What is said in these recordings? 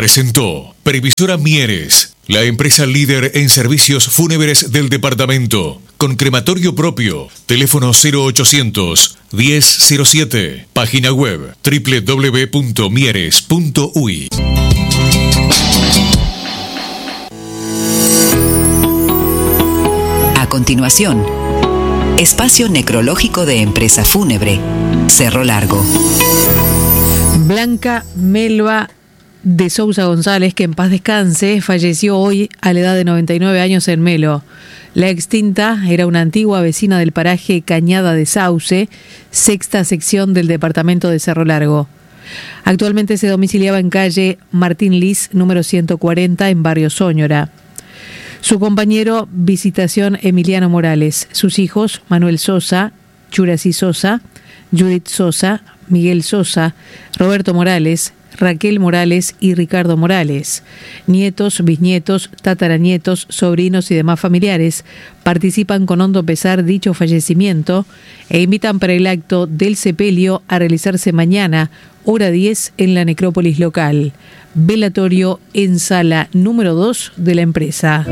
presentó Previsora Mieres, la empresa líder en servicios fúnebres del departamento, con crematorio propio. Teléfono 0800 1007. Página web www.mieres.uy. A continuación, espacio necrológico de empresa fúnebre, Cerro Largo. Blanca Melba de Sousa González, que en paz descanse, falleció hoy a la edad de 99 años en Melo. La extinta era una antigua vecina del paraje Cañada de Sauce, sexta sección del departamento de Cerro Largo. Actualmente se domiciliaba en calle Martín Liz, número 140, en barrio Sóñora. Su compañero, Visitación Emiliano Morales. Sus hijos, Manuel Sosa, Churací Sosa, Judith Sosa, Miguel Sosa, Roberto Morales, Raquel Morales y Ricardo Morales. Nietos, bisnietos, tataranietos, sobrinos y demás familiares participan con hondo pesar dicho fallecimiento e invitan para el acto del sepelio a realizarse mañana, hora 10, en la necrópolis local. Velatorio en sala número 2 de la empresa.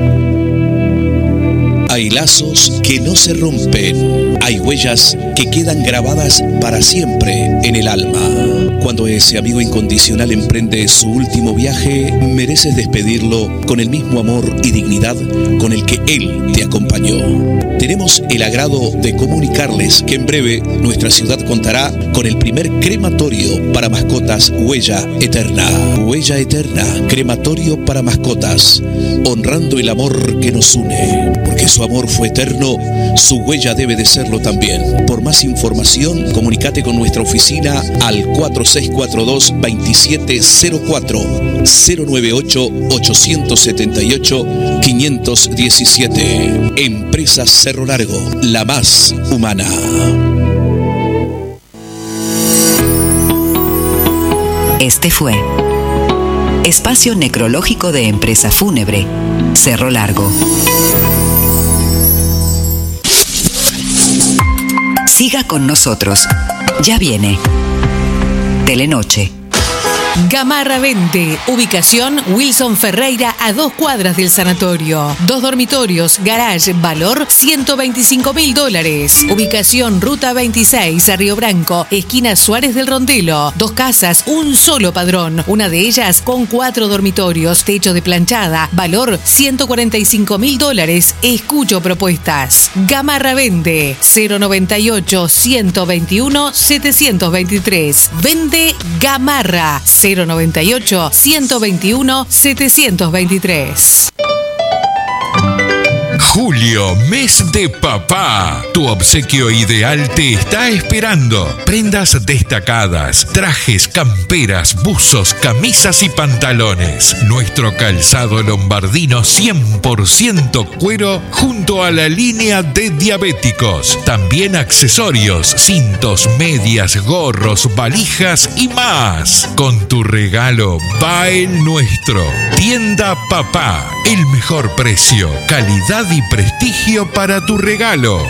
Hay lazos que no se rompen. Hay huellas que quedan grabadas para siempre en el alma. Cuando ese amigo incondicional emprende su último viaje, mereces despedirlo con el mismo amor y dignidad con el que él te acompañó. Tenemos el agrado de comunicarles que en breve nuestra ciudad contará con el primer crematorio para mascotas Huella Eterna. Huella Eterna, crematorio para mascotas, honrando el amor que nos une. Porque su amor fue eterno, su huella debe de serlo también. Por más información, comunícate con nuestra oficina al 4642-2704 098-878-517. Empresa Cerro Largo, la más humana. Este fue espacio necrológico de empresa fúnebre, Cerro Largo. Siga con nosotros. Ya viene Telenoche. Gamarra Vende, ubicación Wilson Ferreira a 2 cuadras del sanatorio. 2 dormitorios, garage, valor $125.000. Ubicación Ruta 26, a Río Branco, esquina Suárez del Rondelo. 2 casas, un solo padrón. Una de ellas con 4 dormitorios, techo de planchada, valor $145.000. Escucho propuestas. Gamarra Vende, 098-121-723. Vende Gamarra. 098-121-723. Julio, mes de papá. Tu obsequio ideal te está esperando. Prendas destacadas, trajes, camperas, buzos, camisas y pantalones. Nuestro calzado lombardino 100% cuero junto a la línea de diabéticos. También accesorios, cintos, medias, gorros, valijas y más. Con tu regalo va el nuestro. Tienda Papá. El mejor precio, calidad y prestigio para tu regalo.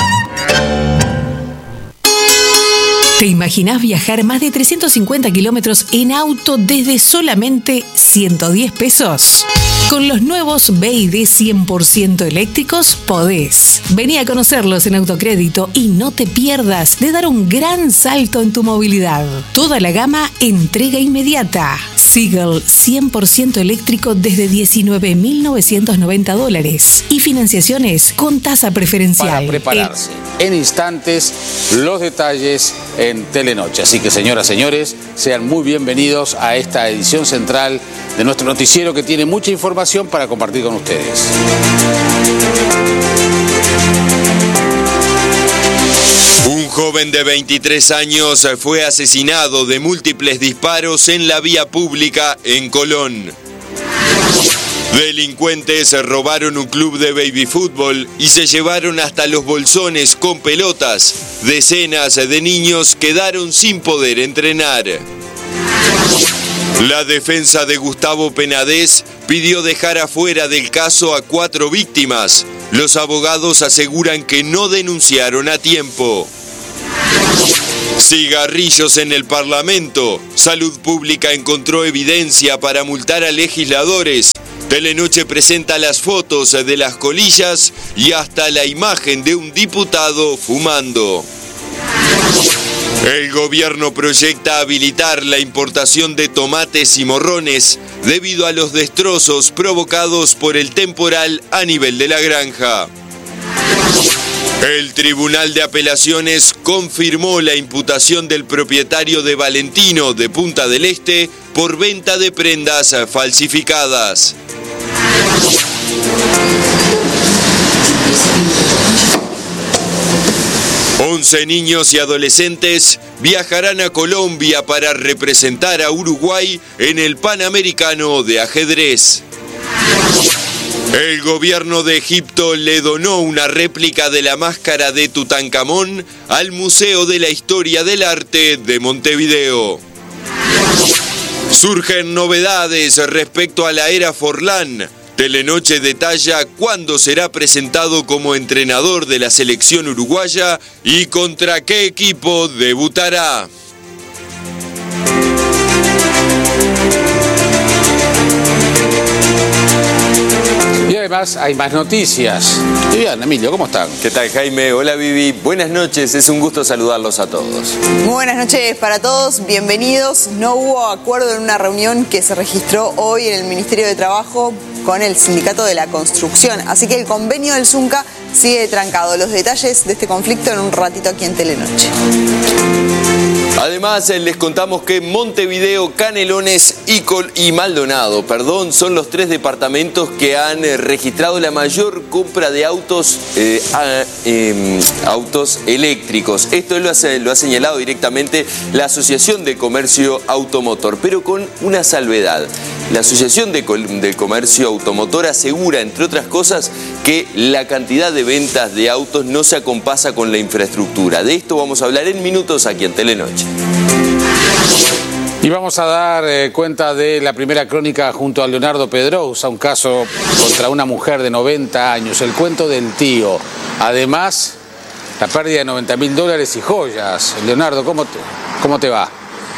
¿Te imaginás viajar más de 350 kilómetros en auto desde solamente 110 pesos? Con los nuevos BYD 100% eléctricos podés. Vení a conocerlos en Autocrédito y no te pierdas de dar un gran salto en tu movilidad. Toda la gama entrega inmediata. Seagull 100% eléctrico desde $19.990 y financiaciones con tasa preferencial. Para prepararse en instantes los detalles en Telenoche. Así que, señoras, señores, sean muy bienvenidos a esta edición central de nuestro noticiero que tiene mucha información para compartir con ustedes. Un joven de 23 años fue asesinado de múltiples disparos en la vía pública en Colón. Delincuentes robaron un club de baby fútbol y se llevaron hasta los bolsones con pelotas. Decenas de niños quedaron sin poder entrenar. La defensa de Gustavo Penades pidió dejar afuera del caso a 4 víctimas. Los abogados aseguran que no denunciaron a tiempo. Cigarrillos en el Parlamento. Salud Pública encontró evidencia para multar a legisladores. Telenoche presenta las fotos de las colillas y hasta la imagen de un diputado fumando. El gobierno proyecta habilitar la importación de tomates y morrones debido a los destrozos provocados por el temporal a nivel de la granja. El Tribunal de Apelaciones confirmó la imputación del propietario de Valentino de Punta del Este por venta de prendas falsificadas. Once niños y adolescentes viajarán a Colombia para representar a Uruguay en el Panamericano de Ajedrez. El gobierno de Egipto le donó una réplica de la máscara de Tutankamón al Museo de la Historia del Arte de Montevideo. Surgen novedades respecto a la era Forlán. Telenoche detalla cuándo será presentado como entrenador de la selección uruguaya y contra qué equipo debutará. Y además hay más noticias. Bien, Emilio, ¿cómo están? ¿Qué tal, Jaime? Hola, Vivi. Buenas noches, es un gusto saludarlos a todos. Muy buenas noches para todos, bienvenidos. No hubo acuerdo en una reunión que se registró hoy en el Ministerio de Trabajo con el Sindicato de la Construcción, así que el convenio del Zunca sigue trancado. Los detalles de este conflicto en un ratito aquí en Telenoche. Además, les contamos que Montevideo, Canelones y Maldonado, son los tres departamentos que han registrado la mayor compra de autos eléctricos. Esto lo ha señalado directamente la Asociación de Comercio Automotor, pero con una salvedad. La Asociación de Comercio Automotor asegura, entre otras cosas, que la cantidad de ventas de autos no se acompasa con la infraestructura. De esto vamos a hablar en minutos aquí en Telenoche. Y vamos a dar cuenta de la primera crónica junto a Leonardo Pedrosa, un caso contra una mujer de 90 años, el cuento del tío. Además, la pérdida de $90.000 y joyas. Leonardo, ¿cómo te va?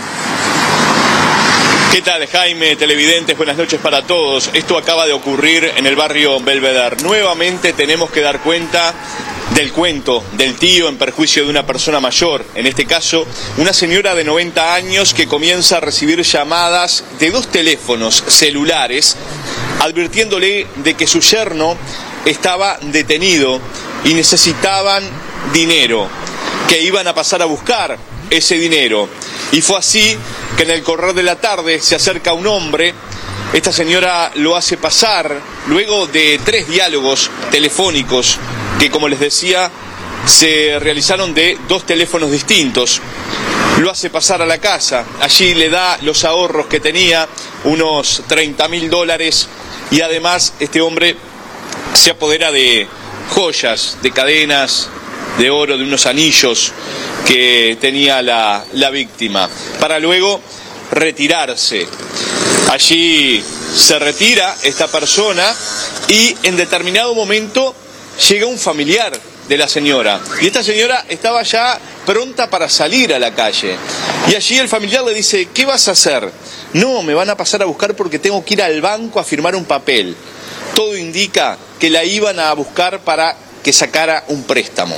¿Qué tal, Jaime, televidentes? Buenas noches para todos. Esto acaba de ocurrir en el barrio Belvedere. Nuevamente tenemos que dar cuenta del cuento del tío en perjuicio de una persona mayor. En este caso, una señora de 90 años que comienza a recibir llamadas de 2 teléfonos celulares advirtiéndole de que su yerno estaba detenido y necesitaban dinero, que iban a pasar a buscar ese dinero. Y fue así que en el correr de la tarde se acerca un hombre. Esta señora lo hace pasar luego de 3 diálogos telefónicos que, como les decía, se realizaron de 2 teléfonos distintos. Lo hace pasar a la casa, allí le da los ahorros que tenía, unos $30.000, y además este hombre se apodera de joyas, de cadenas, de oro, de unos anillos que tenía la víctima, para luego retirarse. Allí se retira esta persona y en determinado momento llega un familiar de la señora. Y esta señora estaba ya pronta para salir a la calle. Y allí el familiar le dice: ¿qué vas a hacer? No, me van a pasar a buscar porque tengo que ir al banco a firmar un papel. Todo indica que la iban a buscar para que sacara un préstamo.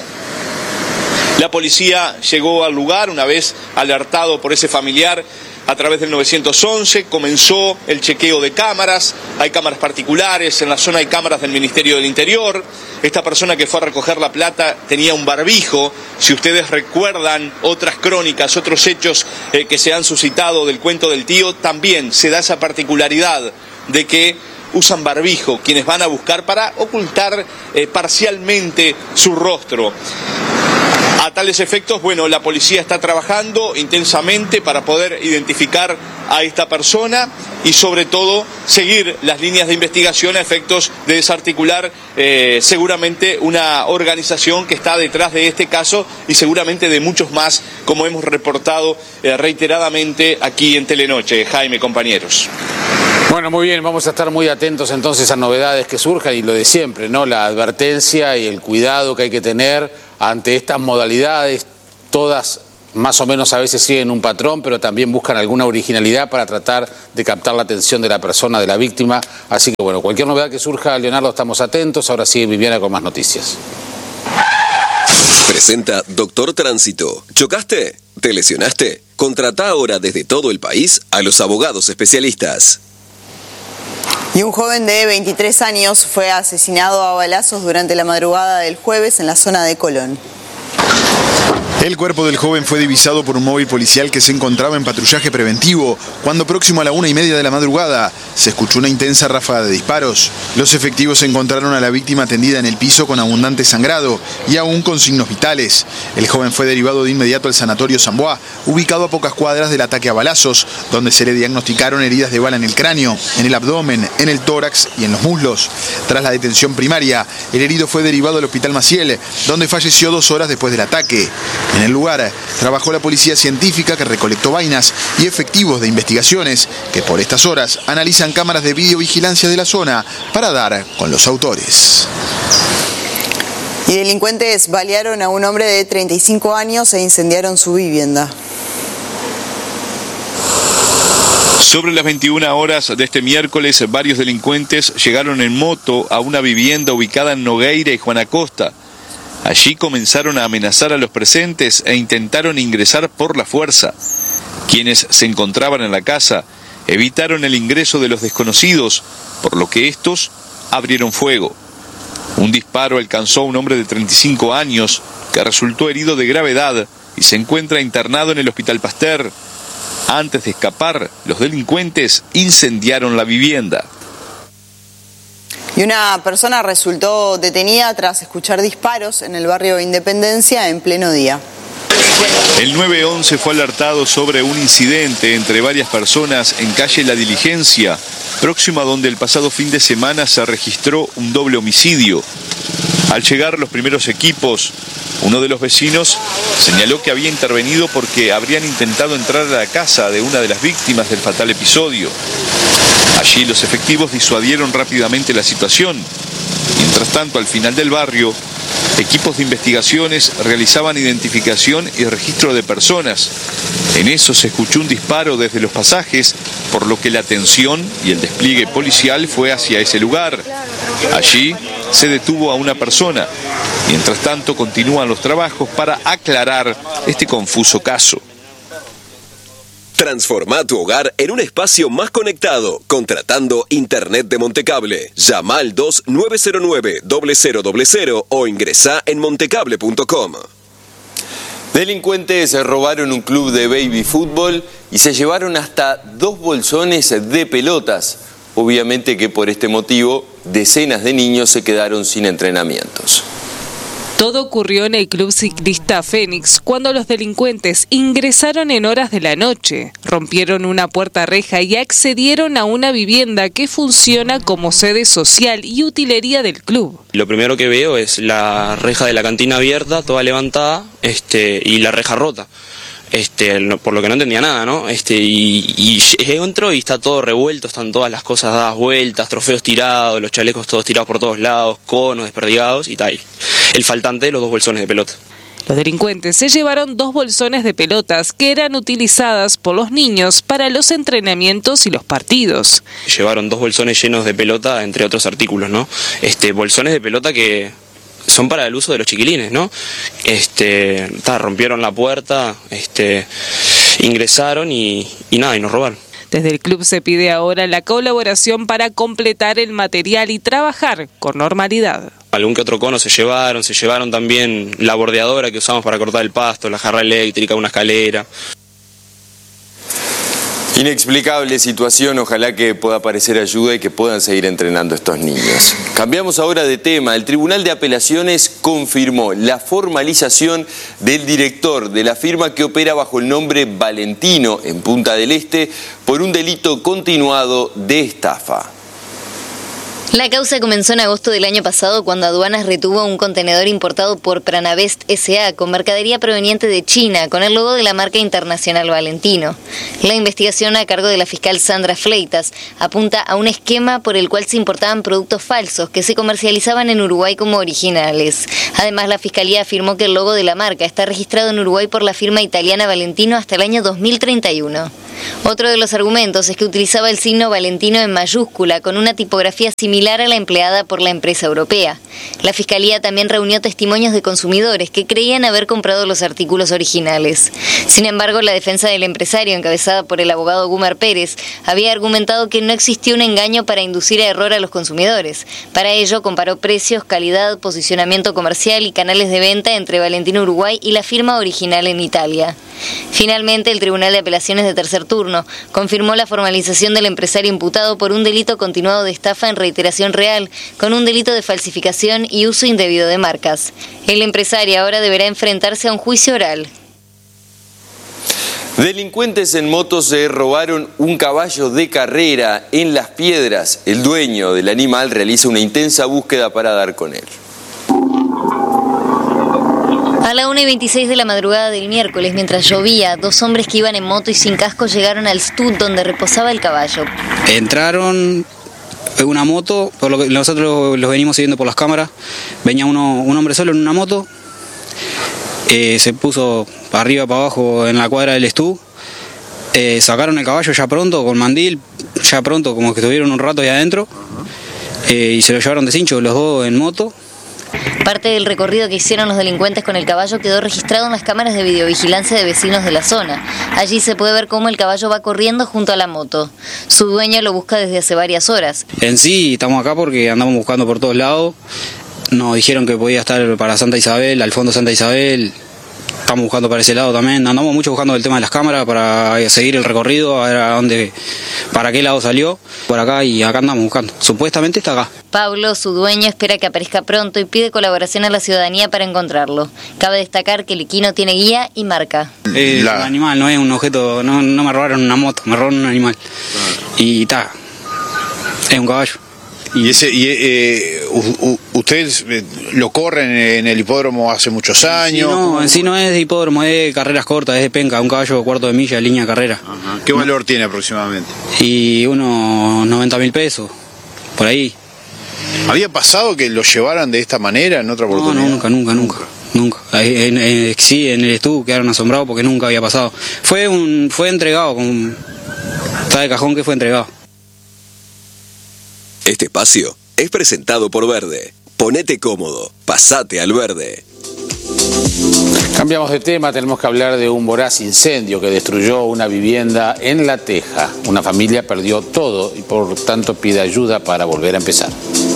La policía llegó al lugar una vez alertado por ese familiar. A través del 911 comenzó el chequeo de cámaras. Hay cámaras particulares, en la zona hay cámaras del Ministerio del Interior. Esta persona que fue a recoger la plata tenía un barbijo. Si ustedes recuerdan otras crónicas, otros hechos que se han suscitado del cuento del tío, también se da esa particularidad de que usan barbijo quienes van a buscar para ocultar parcialmente su rostro. A tales efectos, bueno, la policía está trabajando intensamente para poder identificar a esta persona y sobre todo seguir las líneas de investigación a efectos de desarticular seguramente una organización que está detrás de este caso y seguramente de muchos más, como hemos reportado reiteradamente aquí en Telenoche. Jaime, compañeros. Bueno, muy bien, vamos a estar muy atentos entonces a novedades que surjan y lo de siempre, ¿no? La advertencia y el cuidado que hay que tener ante estas modalidades, todas más o menos a veces siguen un patrón, pero también buscan alguna originalidad para tratar de captar la atención de la persona, de la víctima. Así que bueno, cualquier novedad que surja, Leonardo, estamos atentos. Ahora sigue Viviana con más noticias. Presenta Doctor Tránsito. ¿Chocaste? ¿Te lesionaste? Contratá ahora desde todo el país a los abogados especialistas. Y un joven de 23 años fue asesinado a balazos durante la madrugada del jueves en la zona de Colón. El cuerpo del joven fue divisado por un móvil policial que se encontraba en patrullaje preventivo cuando, próximo a la 1:30 de la madrugada, se escuchó una intensa ráfaga de disparos. Los efectivos encontraron a la víctima tendida en el piso con abundante sangrado y aún con signos vitales. El joven fue derivado de inmediato al sanatorio San Bois, ubicado a pocas cuadras del ataque a balazos, donde se le diagnosticaron heridas de bala en el cráneo, en el abdomen, en el tórax y en los muslos. Tras la detención primaria, el herido fue derivado al Hospital Maciel, donde falleció 2 horas después del ataque. En el lugar trabajó la policía científica que recolectó vainas y efectivos de investigaciones que por estas horas analizan cámaras de videovigilancia de la zona para dar con los autores. Y delincuentes balearon a un hombre de 35 años e incendiaron su vivienda. Sobre las 21 horas de este miércoles, varios delincuentes llegaron en moto a una vivienda ubicada en Nogueira y Juan Acosta. Allí comenzaron a amenazar a los presentes e intentaron ingresar por la fuerza. Quienes se encontraban en la casa evitaron el ingreso de los desconocidos, por lo que estos abrieron fuego. Un disparo alcanzó a un hombre de 35 años que resultó herido de gravedad y se encuentra internado en el Hospital Pasteur. Antes de escapar, los delincuentes incendiaron la vivienda. Y una persona resultó detenida tras escuchar disparos en el barrio Independencia en pleno día. El 911 fue alertado sobre un incidente entre varias personas en calle La Diligencia, próximo a donde el pasado fin de semana se registró un doble homicidio. Al llegar los primeros equipos, uno de los vecinos señaló que había intervenido porque habrían intentado entrar a la casa de una de las víctimas del fatal episodio. Allí los efectivos disuadieron rápidamente la situación. Mientras tanto, al final del barrio, equipos de investigaciones realizaban identificación y registro de personas. En eso se escuchó un disparo desde los pasajes, por lo que la atención y el despliegue policial fue hacia ese lugar. Allí se detuvo a una persona. Mientras tanto, continúan los trabajos para aclarar este confuso caso. Transforma tu hogar en un espacio más conectado, contratando Internet de Montecable. Llama al 2909-0000 o ingresa en montecable.com. Delincuentes robaron un club de baby fútbol y se llevaron hasta 2 bolsones de pelotas. Obviamente que por este motivo, decenas de niños se quedaron sin entrenamientos. Todo ocurrió en el Club Ciclista Fénix cuando los delincuentes ingresaron en horas de la noche, rompieron una puerta reja y accedieron a una vivienda que funciona como sede social y utilería del club. Lo primero que veo es la reja de la cantina abierta, toda levantada, y la reja rota. Por lo que no entendía nada, ¿no? Y entro y está todo revuelto, están todas las cosas dadas vueltas, trofeos tirados, los chalecos todos tirados por todos lados, conos desperdigados y tal. El faltante de los 2 bolsones de pelota. Los delincuentes se llevaron 2 bolsones de pelotas que eran utilizadas por los niños para los entrenamientos y los partidos. Llevaron 2 bolsones llenos de pelota, entre otros artículos, ¿no? Bolsones de pelota que son para el uso de los chiquilines, ¿no? Rompieron la puerta, ingresaron y nos robaron. Desde el club se pide ahora la colaboración para completar el material y trabajar con normalidad. Algún que otro cono se llevaron también la bordeadora que usamos para cortar el pasto, la jarra eléctrica, una escalera. Inexplicable situación, ojalá que pueda aparecer ayuda y que puedan seguir entrenando a estos niños. Cambiamos ahora de tema. El Tribunal de Apelaciones confirmó la formalización del director de la firma que opera bajo el nombre Valentino en Punta del Este por un delito continuado de estafa. La causa comenzó en agosto del año pasado cuando Aduanas retuvo un contenedor importado por Pranavest S.A. con mercadería proveniente de China, con el logo de la marca internacional Valentino. La investigación a cargo de la fiscal Sandra Fleitas apunta a un esquema por el cual se importaban productos falsos que se comercializaban en Uruguay como originales. Además, la fiscalía afirmó que el logo de la marca está registrado en Uruguay por la firma italiana Valentino hasta el año 2031. Otro de los argumentos es que utilizaba el signo Valentino en mayúscula, con una tipografía similar a la empleada por la empresa europea. La Fiscalía también reunió testimonios de consumidores que creían haber comprado los artículos originales. Sin embargo, la defensa del empresario, encabezada por el abogado Gumar Pérez, había argumentado que no existió un engaño para inducir a error a los consumidores. Para ello, comparó precios, calidad, posicionamiento comercial y canales de venta entre Valentino Uruguay y la firma original en Italia. Finalmente, el Tribunal de Apelaciones de Tercer Turno confirmó la formalización del empresario imputado por un delito continuado de estafa en reiteración real, con un delito de falsificación y uso indebido de marcas. El empresario ahora deberá enfrentarse a un juicio oral. Delincuentes en moto se robaron un caballo de carrera en Las Piedras. El dueño del animal realiza una intensa búsqueda para dar con él. A la 1:26 de la madrugada del miércoles, mientras llovía, dos hombres que iban en moto y sin casco llegaron al stud donde reposaba el caballo. Entraron en una moto, por lo que nosotros los venimos siguiendo por las cámaras. Venía un hombre solo en una moto, se puso para arriba, para abajo en la cuadra del stud. Sacaron el caballo ya pronto, con mandil, ya pronto, como que estuvieron un rato ahí adentro, y se lo llevaron de cincho, los dos en moto. Parte del recorrido que hicieron los delincuentes con el caballo quedó registrado en las cámaras de videovigilancia de vecinos de la zona. Allí se puede ver cómo el caballo va corriendo junto a la moto. Su dueño lo busca desde hace varias horas. En sí estamos acá porque andamos buscando por todos lados. Nos dijeron que podía estar para Santa Isabel, al fondo Santa Isabel. Estamos buscando para ese lado también. Andamos mucho buscando el tema de las cámaras para seguir el recorrido, a ver a dónde, para qué lado salió. Por acá, y acá andamos buscando. Supuestamente está acá. Pablo, su dueño, espera que aparezca pronto y pide colaboración a la ciudadanía para encontrarlo. Cabe destacar que el equino tiene guía y marca. Un animal, no es un objeto, no me robaron una moto, me robaron un animal. Y está, es un caballo. ¿Y ustedes lo corren en el hipódromo hace muchos años? Sí, no, en sí no es de hipódromo, es de carreras cortas, es de penca, un caballo cuarto de milla, línea de carrera. Ajá. ¿Qué valor tiene aproximadamente? Y unos 90.000 pesos, por ahí. ¿Había pasado que lo llevaran de esta manera en otra oportunidad? No, nunca. Sí, en el estudio quedaron asombrados porque nunca había pasado. Fue entregado, está de cajón que fue entregado. Este espacio es presentado por Verde. Ponete cómodo, pasate al Verde. Cambiamos de tema, tenemos que hablar de un voraz incendio que destruyó una vivienda en La Teja. Una familia perdió todo y por tanto pide ayuda para volver a empezar.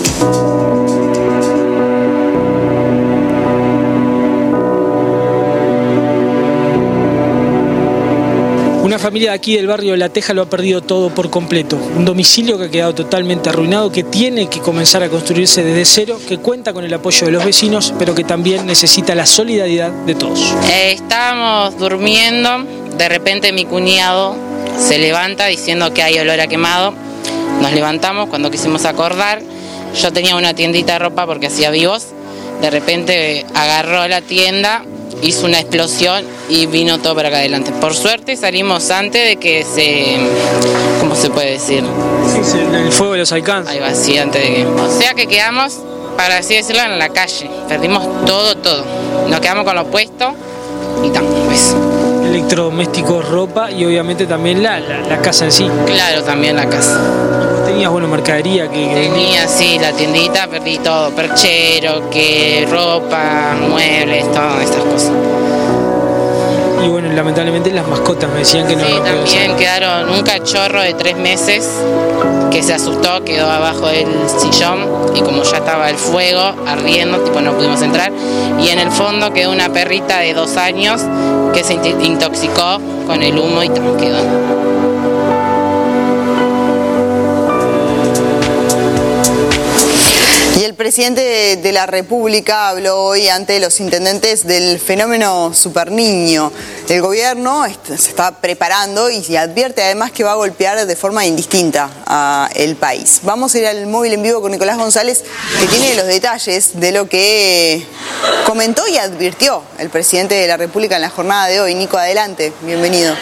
Una familia de aquí del barrio de La Teja lo ha perdido todo por completo. Un domicilio que ha quedado totalmente arruinado, que tiene que comenzar a construirse desde cero, que cuenta con el apoyo de los vecinos, pero que también necesita la solidaridad de todos. Estábamos durmiendo, de repente mi cuñado se levanta diciendo que hay olor a quemado. Nos levantamos cuando quisimos acordar. Yo tenía una tiendita de ropa porque hacía vivos. De repente agarró la tienda, hizo una explosión y vino todo para acá adelante. Por suerte salimos antes de que ¿cómo se puede decir? Sí, el fuego de los alcances. Ahí va, sí, antes de que... O sea que quedamos, para así decirlo, en la calle. Perdimos todo. Nos quedamos con los puestos y tal, pues. Electrodomésticos, ropa y obviamente también la casa en sí. Claro, también la casa. ¿Vos tenías, mercadería? Tenía, sí, la tiendita, perdí todo. Perchero, ropa, muebles, todas estas cosas. Y bueno, lamentablemente las mascotas me decían que no. Sí, también quedaron un cachorro de 3 meses que se asustó, quedó abajo del sillón y como ya estaba el fuego ardiendo, no pudimos entrar. Y en el fondo quedó una perrita de 2 años que se intoxicó con el humo y quedó. Y el presidente de la República habló hoy ante los intendentes del fenómeno Superniño. El gobierno se está preparando y advierte además que va a golpear de forma indistinta al país. Vamos a ir al móvil en vivo con Nicolás González, que tiene los detalles de lo que comentó y advirtió el presidente de la República en la jornada de hoy. Nico, adelante, bienvenido.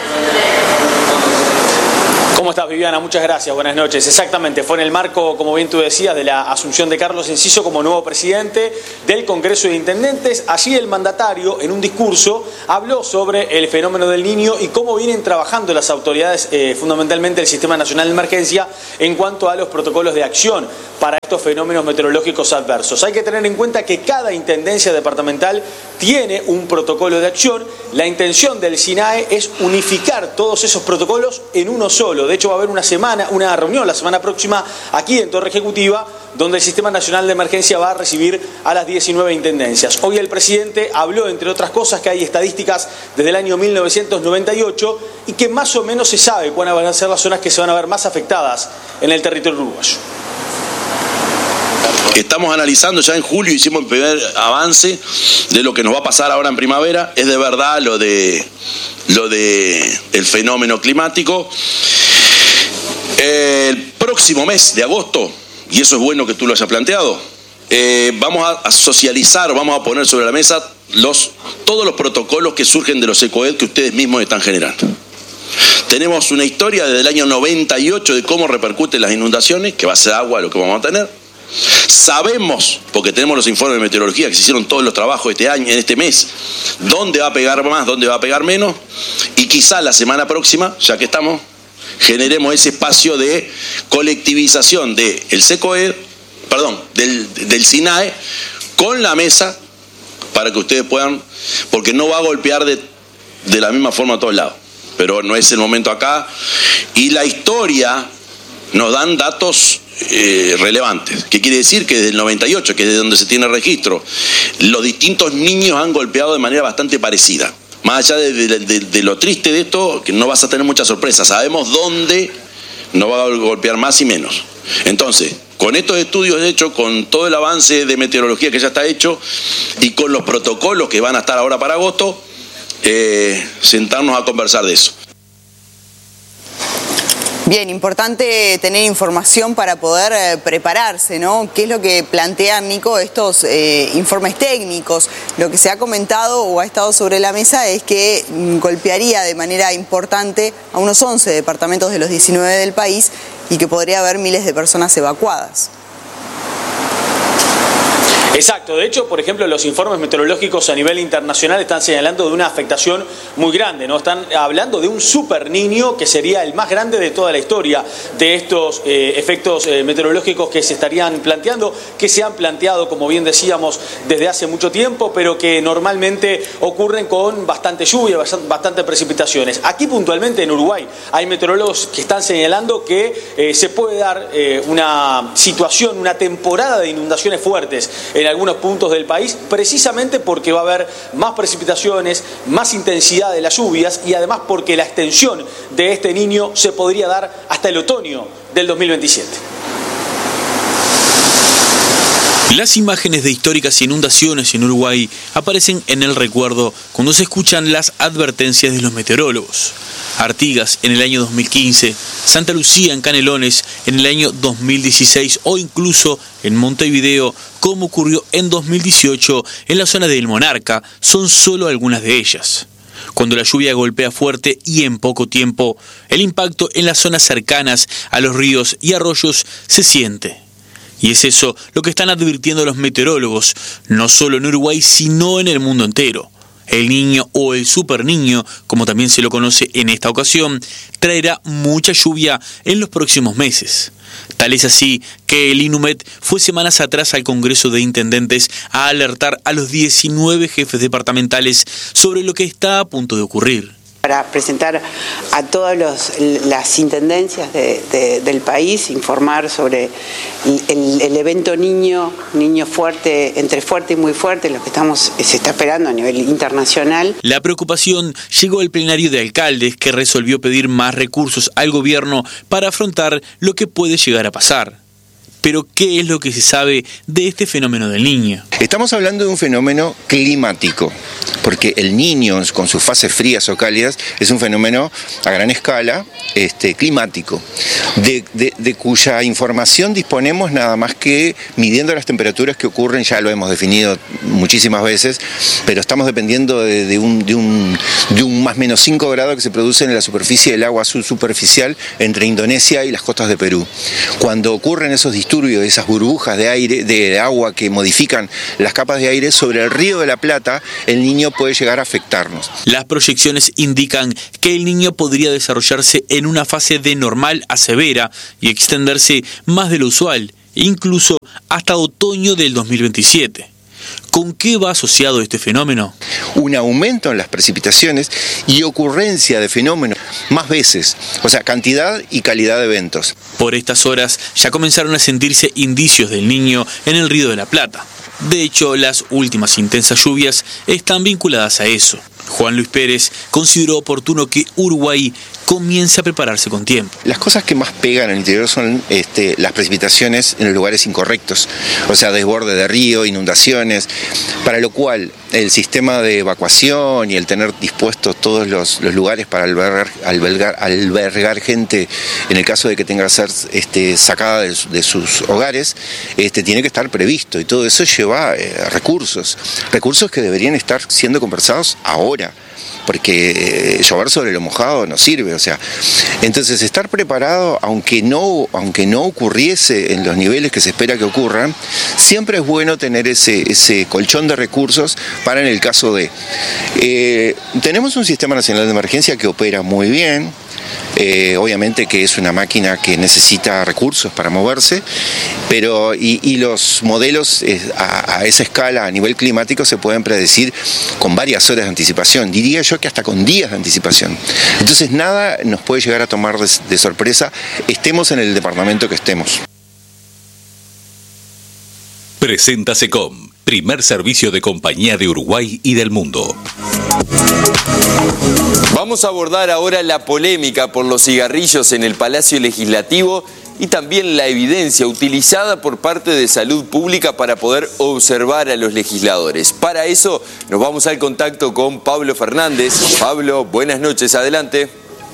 ¿Cómo estás, Viviana? Muchas gracias, buenas noches. Exactamente, fue en el marco, como bien tú decías, de la asunción de Carlos Enciso como nuevo presidente del Congreso de Intendentes. Allí el mandatario, en un discurso, habló sobre el fenómeno del Niño y cómo vienen trabajando las autoridades, fundamentalmente el Sistema Nacional de Emergencia, en cuanto a los protocolos de acción para estos fenómenos meteorológicos adversos. Hay que tener en cuenta que cada intendencia departamental tiene un protocolo de acción. La intención del SINAE es unificar todos esos protocolos en uno solo. De hecho, va a haber una reunión la semana próxima aquí en Torre Ejecutiva, donde el Sistema Nacional de Emergencia va a recibir a las 19 intendencias. Hoy el presidente habló, entre otras cosas, que hay estadísticas desde el año 1998 y que más o menos se sabe cuáles van a ser las zonas que se van a ver más afectadas en el territorio uruguayo. Estamos analizando, ya en julio hicimos el primer avance de lo que nos va a pasar ahora en primavera. Es de verdad lo de el fenómeno climático. El próximo mes de agosto, y eso es bueno que tú lo hayas planteado, vamos a socializar, vamos a poner sobre la mesa todos los protocolos que surgen de los ECOED que ustedes mismos están generando. Tenemos una historia desde el año 98 de cómo repercuten las inundaciones, que va a ser agua lo que vamos a tener. Sabemos, porque tenemos los informes de meteorología que se hicieron todos los trabajos este año, en este mes, dónde va a pegar más, dónde va a pegar menos, y quizá la semana próxima, ya que estamos, generemos ese espacio de colectivización del del SINAE con la mesa para que ustedes puedan, porque no va a golpear de la misma forma a todos lados, pero no es el momento acá, y la historia nos dan datos relevantes. ¿Qué quiere decir? Que desde el 98, que es de donde se tiene registro, los distintos niños han golpeado de manera bastante parecida. Más allá de lo triste de esto, que no vas a tener mucha sorpresa. Sabemos dónde nos va a golpear más y menos. Entonces, con estos estudios hechos, con todo el avance de meteorología que ya está hecho y con los protocolos que van a estar ahora para agosto, sentarnos a conversar de eso. Bien, importante tener información para poder prepararse, ¿no? ¿Qué es lo que plantean, Nico, estos informes técnicos? Lo que se ha comentado o ha estado sobre la mesa es que golpearía de manera importante a unos 11 departamentos de los 19 del país y que podría haber miles de personas evacuadas. Exacto, de hecho, por ejemplo, los informes meteorológicos a nivel internacional están señalando de una afectación muy grande, ¿no? Están hablando de un super niño que sería el más grande de toda la historia de estos efectos meteorológicos que se estarían planteando, que se han planteado, como bien decíamos, desde hace mucho tiempo, pero que normalmente ocurren con bastante lluvia, bastante precipitaciones. Aquí puntualmente en Uruguay hay meteorólogos que están señalando que se puede dar una situación, una temporada de inundaciones fuertes en algunos puntos del país, precisamente porque va a haber más precipitaciones, más intensidad de las lluvias y además porque la extensión de este niño se podría dar hasta el otoño del 2027. Las imágenes de históricas inundaciones en Uruguay aparecen en el recuerdo cuando se escuchan las advertencias de los meteorólogos. Artigas en el año 2015, Santa Lucía en Canelones en el año 2016 o incluso en Montevideo, como ocurrió en 2018 en la zona del Monarca, son solo algunas de ellas. Cuando la lluvia golpea fuerte y en poco tiempo, el impacto en las zonas cercanas a los ríos y arroyos se siente. Y es eso lo que están advirtiendo los meteorólogos, no solo en Uruguay, sino en el mundo entero. El Niño o el Super Niño, como también se lo conoce en esta ocasión, traerá mucha lluvia en los próximos meses. Tal es así que el INUMED fue semanas atrás al Congreso de Intendentes a alertar a los 19 jefes departamentales sobre lo que está a punto de ocurrir. Para presentar a todas las intendencias del país, informar sobre el evento niño fuerte, entre fuerte y muy fuerte, lo que se está esperando a nivel internacional. La preocupación llegó al plenario de alcaldes, que resolvió pedir más recursos al gobierno para afrontar lo que puede llegar a pasar. Pero, ¿qué es lo que se sabe de este fenómeno del Niño? Estamos hablando de un fenómeno climático, porque el Niño, con sus fases frías o cálidas, es un fenómeno a gran escala climático, de cuya información disponemos nada más que midiendo las temperaturas que ocurren. Ya lo hemos definido muchísimas veces, pero estamos dependiendo de un más menos 5 grados que se produce en la superficie del agua subsuperficial entre Indonesia y las costas de Perú. Cuando ocurren esos disturbios, esas burbujas de aire, de agua que modifican las capas de aire sobre el Río de la Plata, el Niño puede llegar a afectarnos. Las proyecciones indican que el Niño podría desarrollarse en una fase de normal a severa y extenderse más de lo usual, incluso hasta otoño del 2027. ¿Con qué va asociado este fenómeno? Un aumento en las precipitaciones y ocurrencia de fenómenos más veces, o sea, cantidad y calidad de eventos. Por estas horas ya comenzaron a sentirse indicios del Niño en el Río de la Plata. De hecho, las últimas intensas lluvias están vinculadas a eso. Juan Luis Pérez consideró oportuno que Uruguay comience a prepararse con tiempo. Las cosas que más pegan en el interior son las precipitaciones en los lugares incorrectos, o sea, desborde de río, inundaciones, para lo cual el sistema de evacuación y el tener dispuestos todos los lugares para albergar gente en el caso de que tenga que ser sacada de sus hogares, tiene que estar previsto, y todo eso lleva recursos que deberían estar siendo conversados ahora, porque llover sobre lo mojado no sirve, o sea, entonces estar preparado, aunque no ocurriese en los niveles que se espera que ocurran, siempre es bueno tener ese colchón de recursos para en el caso de... tenemos un Sistema Nacional de Emergencia que opera muy bien. Obviamente que es una máquina que necesita recursos para moverse, pero y los modelos a esa escala, a nivel climático, se pueden predecir con varias horas de anticipación, diría yo que hasta con días de anticipación. Entonces nada nos puede llegar a tomar de sorpresa, estemos en el departamento que estemos. Presenta SECOM, primer servicio de compañía de Uruguay y del mundo. Vamos a abordar ahora la polémica por los cigarrillos en el Palacio Legislativo y también la evidencia utilizada por parte de Salud Pública para poder observar a los legisladores. Para eso nos vamos al contacto con Pablo Fernández. Pablo, buenas noches, adelante.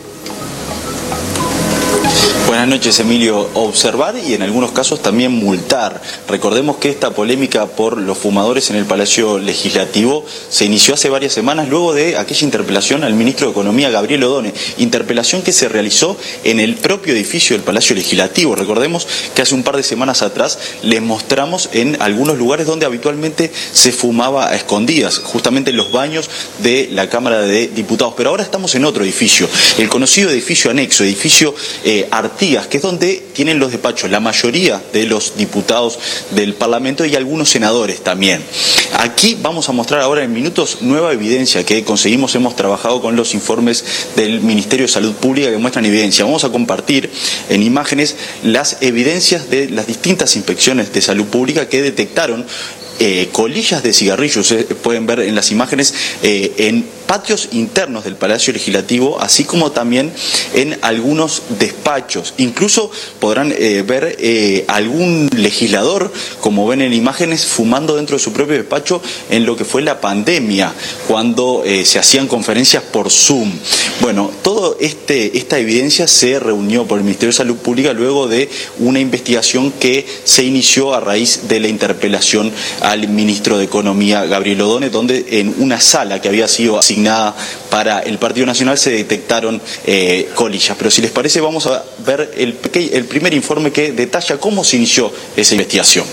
Buenas noches, Emilio. Observar y en algunos casos también multar. Recordemos que esta polémica por los fumadores en el Palacio Legislativo se inició hace varias semanas luego de aquella interpelación al ministro de Economía, Gabriel Odone. Interpelación que se realizó en el propio edificio del Palacio Legislativo. Recordemos que hace un par de semanas atrás les mostramos en algunos lugares donde habitualmente se fumaba a escondidas, justamente en los baños de la Cámara de Diputados. Pero ahora estamos en otro edificio, el conocido edificio anexo, edificio Artigas, que es donde tienen los despachos la mayoría de los diputados del Parlamento y algunos senadores también. Aquí vamos a mostrar ahora en minutos nueva evidencia que conseguimos. Hemos trabajado con los informes del Ministerio de Salud Pública que muestran evidencia. Vamos a compartir en imágenes las evidencias de las distintas inspecciones de salud pública que detectaron colillas de cigarrillos. Pueden ver en las imágenes en patios internos del Palacio Legislativo, así como también en algunos despachos. Incluso podrán ver algún legislador, como ven en imágenes, fumando dentro de su propio despacho en lo que fue la pandemia, cuando se hacían conferencias por Zoom. Bueno, toda esta evidencia se reunió por el Ministerio de Salud Pública luego de una investigación que se inició a raíz de la interpelación al ministro de Economía, Gabriel Odone, donde en una sala que había sido asignada para el Partido Nacional se detectaron colillas. Pero si les parece, vamos a ver el primer informe que detalla cómo se inició esa investigación.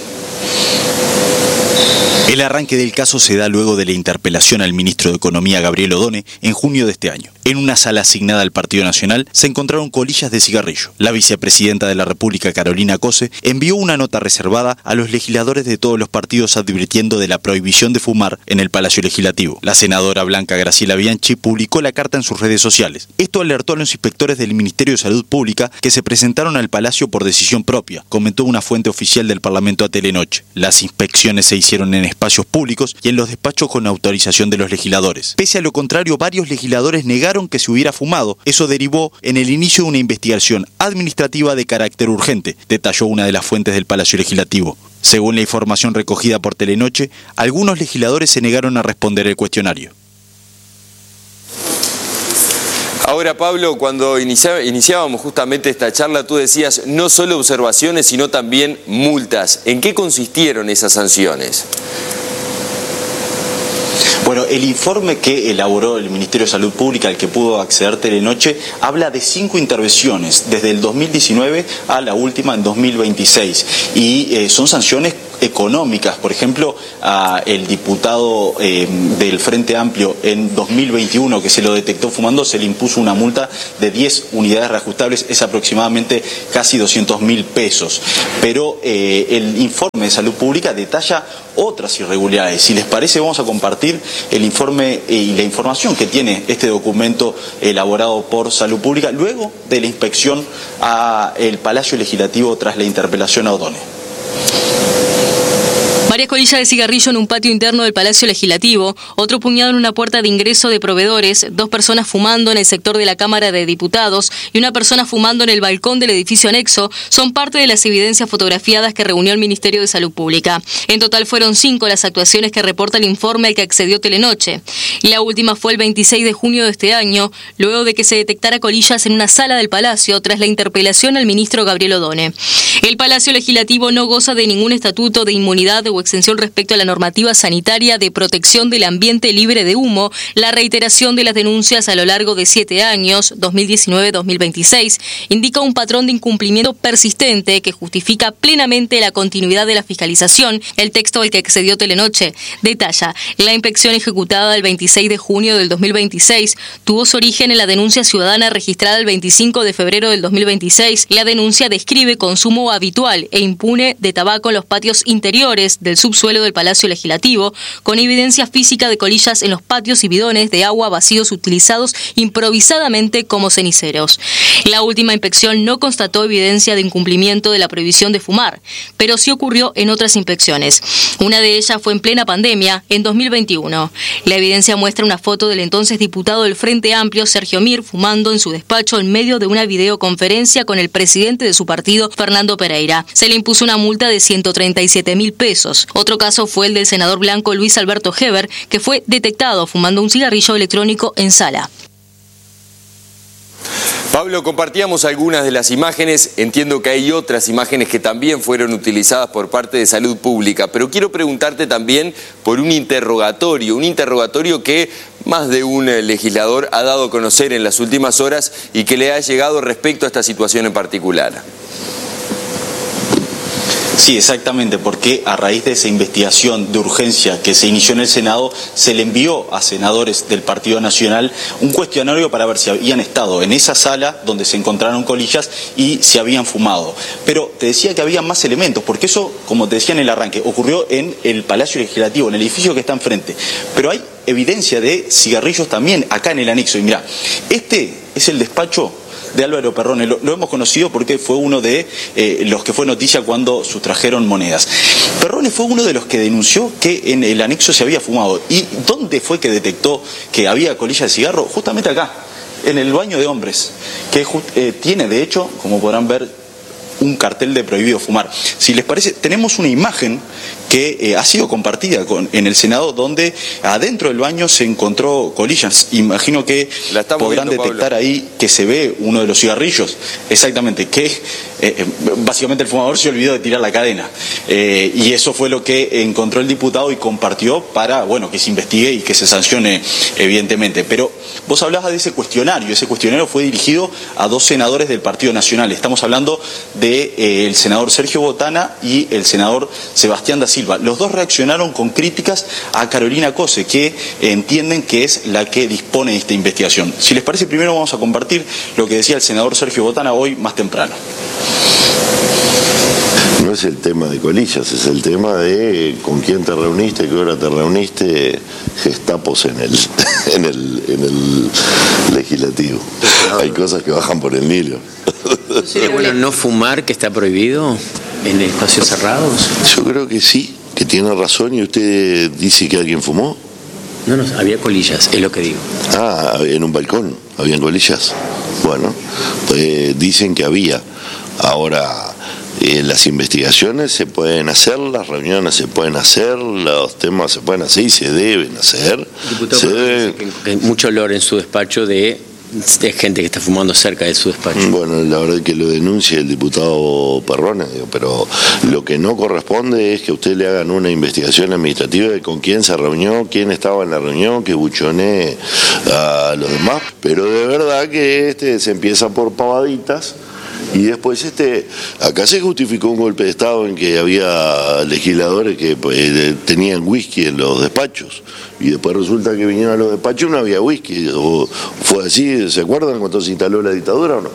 El arranque del caso se da luego de la interpelación al ministro de Economía, Gabriel Odone, en junio de este año. En una sala asignada al Partido Nacional se encontraron colillas de cigarrillo. La vicepresidenta de la República, Carolina Cose, envió una nota reservada a los legisladores de todos los partidos advirtiendo de la prohibición de fumar en el Palacio Legislativo. La senadora Blanca Graciela Bianchi publicó la carta en sus redes sociales. Esto alertó a los inspectores del Ministerio de Salud Pública que se presentaron al Palacio por decisión propia, comentó una fuente oficial del Parlamento a Telenoche. Las inspecciones se hicieron en espacios públicos y en los despachos con autorización de los legisladores. Pese a lo contrario, varios legisladores negaron negaron que se hubiera fumado. Eso derivó en el inicio de una investigación administrativa de carácter urgente, detalló una de las fuentes del Palacio Legislativo. Según la información recogida por Telenoche, algunos legisladores se negaron a responder el cuestionario. Ahora, Pablo, cuando iniciábamos justamente esta charla, tú decías no solo observaciones, sino también multas. ¿En qué consistieron esas sanciones? Bueno, el informe que elaboró el Ministerio de Salud Pública, al que pudo acceder Telenoche, habla de 5 intervenciones, desde el 2019 a la última en 2026. Y son sanciones económicas. Por ejemplo, el diputado del Frente Amplio en 2021, que se lo detectó fumando, se le impuso una multa de 10 unidades reajustables, es aproximadamente casi 200.000 pesos. Pero el informe de Salud Pública detalla otras irregularidades. Si les parece, vamos a compartir el informe y la información que tiene este documento elaborado por Salud Pública luego de la inspección al Palacio Legislativo tras la interpelación a O'Donnell. Varias colillas de cigarrillo en un patio interno del Palacio Legislativo, otro puñado en una puerta de ingreso de proveedores, 2 personas fumando en el sector de la Cámara de Diputados y una persona fumando en el balcón del edificio anexo son parte de las evidencias fotografiadas que reunió el Ministerio de Salud Pública. En total fueron 5 las actuaciones que reporta el informe al que accedió Telenoche. La última fue el 26 de junio de este año, luego de que se detectara colillas en una sala del Palacio tras la interpelación al ministro Gabriel O'Donnell. El Palacio Legislativo no goza de ningún estatuto de inmunidad o exención respecto a la normativa sanitaria de protección del ambiente libre de humo. La reiteración de las denuncias a lo largo de 7 años, 2019-2026, indica un patrón de incumplimiento persistente que justifica plenamente la continuidad de la fiscalización. El texto al que accedió Telenoche detalla: la inspección ejecutada el 26 de junio del 2026 tuvo su origen en la denuncia ciudadana registrada el 25 de febrero del 2026. La denuncia describe consumo habitual e impune de tabaco en los patios interiores del subsuelo del Palacio Legislativo, con evidencia física de colillas en los patios y bidones de agua vacíos utilizados improvisadamente como ceniceros. La última inspección no constató evidencia de incumplimiento de la prohibición de fumar, pero sí ocurrió en otras inspecciones. Una de ellas fue en plena pandemia, en 2021. La evidencia muestra una foto del entonces diputado del Frente Amplio, Sergio Mir, fumando en su despacho en medio de una videoconferencia con el presidente de su partido, Fernando Pereira. Se le impuso una multa de 137.000 pesos. Otro caso fue el del senador blanco Luis Alberto Heber, que fue detectado fumando un cigarrillo electrónico en sala. Pablo, compartíamos algunas de las imágenes, entiendo que hay otras imágenes que también fueron utilizadas por parte de Salud Pública, pero quiero preguntarte también por un interrogatorio que más de un legislador ha dado a conocer en las últimas horas y que le ha llegado respecto a esta situación en particular. Sí, exactamente, porque a raíz de esa investigación de urgencia que se inició en el Senado, se le envió a senadores del Partido Nacional un cuestionario para ver si habían estado en esa sala donde se encontraron colillas y si habían fumado. Pero te decía que había más elementos, porque eso, como te decía en el arranque, ocurrió en el Palacio Legislativo, en el edificio que está enfrente. Pero hay evidencia de cigarrillos también acá en el anexo. Y mirá, este es el despacho de Álvaro Perrone, lo hemos conocido porque fue uno de los que fue noticia cuando sustrajeron monedas. Perrone fue uno de los que denunció que en el anexo se había fumado. ¿Y dónde fue que detectó que había colilla de cigarro? Justamente acá, en el baño de hombres, que tiene de hecho, como podrán ver, un cartel de prohibido fumar. Si les parece, tenemos una imagen que ha sido compartida en el Senado, donde adentro del baño se encontró colillas. Imagino que podrán detectar, Pablo, ahí que se ve uno de los cigarrillos, exactamente, que básicamente el fumador se olvidó de tirar la cadena. Y eso fue lo que encontró el diputado y compartió para, bueno, que se investigue y que se sancione, evidentemente. Pero vos hablabas de ese cuestionario fue dirigido a 2 senadores del Partido Nacional. Estamos hablando del senador Sergio Botana y el senador Sebastián da Silva. Los 2 reaccionaron con críticas a Carolina Cose, que entienden que es la que dispone de esta investigación. Si les parece, primero vamos a compartir lo que decía el senador Sergio Botana hoy más temprano. No es el tema de colillas, es el tema de con quién te reuniste, qué hora te reuniste, gestapos en el legislativo. Hay cosas que bajan por el hilo. ¿Sería bueno no fumar, que está prohibido en espacios cerrados? Yo creo que sí, que tiene razón. ¿Y usted dice que alguien fumó? No, había colillas, es lo que digo. Ah, en un balcón, habían colillas. Bueno, dicen que había. Ahora, las investigaciones se pueden hacer, las reuniones se pueden hacer, los temas se pueden hacer y se deben hacer. Diputado, que hay mucho olor en su despacho de gente que está fumando cerca de su despacho. Bueno, la verdad es que lo denuncia el diputado Perrone, pero lo que no corresponde es que a usted le hagan una investigación administrativa de con quién se reunió, quién estaba en la reunión, que buchonee a los demás, pero de verdad que se empieza por pavaditas. Y después acá se justificó un golpe de Estado en que había legisladores que tenían whisky en los despachos y después resulta que vinieron a los despachos y no había whisky. ¿O fue así? ¿Se acuerdan cuando se instaló la dictadura o no?